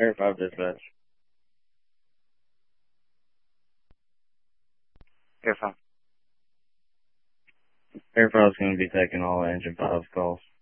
Air 5 dispatch. Air 5. Air 5 is going to be taking all Engine 5 calls.